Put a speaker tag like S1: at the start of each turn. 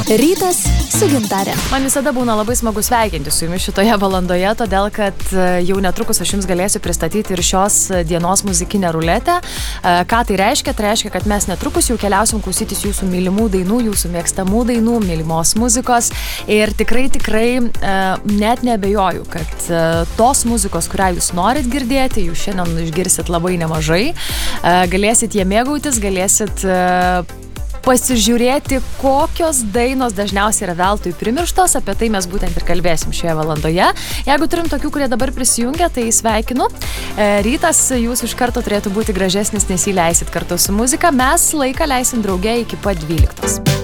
S1: Rytas su Gintarė.
S2: Man visada būna labai smagu sveikinti su jumis šitoje valandoje, todėl kad jau netrukus aš jums galėsiu pristatyti ir šios dienos muzikinę ruletę. Ką tai reiškia? Tai reiškia, kad mes netrukus jau keliausim klausytis jūsų mylimų dainų, jūsų mėgstamų dainų, mylimos muzikos. Ir tikrai net neabejoju, kad tos muzikos, kurią jūs norit girdėti, jūs šiandien išgirsit labai nemažai. Galėsit jie mėgautis, galėsit pasižiūrėti, kokios dainos dažniausiai yra veltui primirštos, apie tai mes būtent ir kalbėsim šioje valandoje. Jeigu turim tokių, kurie dabar prisijungia, tai sveikinu. Rytas jūs iš karto turėtų būti gražesnis, nes jį leisit kartu su muzika. Mes laiką leisim drauge iki pat 12.